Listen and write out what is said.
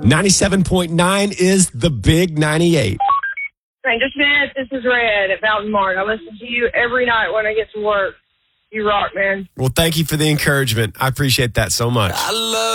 97.9 is the Big 98. Ranger Smith, this is Red at Mountain Mart. I listen to you every night when I get to work. You rock, man. Well, thank you for the encouragement. I appreciate that so much.